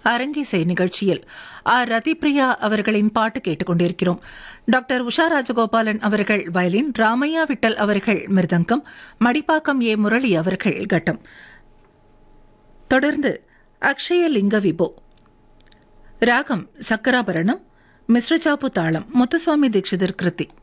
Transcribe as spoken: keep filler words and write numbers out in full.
அரங்கிசை நிகழ்ச்சியில் ஆர் ரதிப்பிரியா அவர்களின் பாட்டு கேட்டுக்கொண்டிருக்கிறோம். டாக்டர் உஷா ராஜகோபாலன் அவர்கள் வயலின், ராமையா விட்டல் அவர்கள் மிருதங்கம், மடிப்பாக்கம் ஏ முரளி அவர்கள் கட்டம். தொடர்ந்து அக்ஷய லிங்க விபோ, ராகம் சக்கராபரணம், மிஸ்ரச்சாப்பு தாளம், முத்துசுவாமி தீட்சிதர் கிருத்தி.